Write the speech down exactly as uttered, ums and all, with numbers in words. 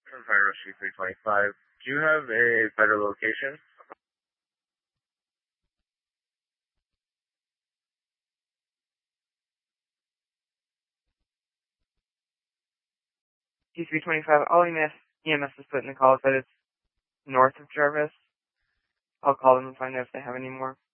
Fire Rescue three twenty-five. Do you have a better location? T three twenty-five, all E M S, E M S is put in the call is that it's north of Jarvis. I'll call them and find out if they have any more.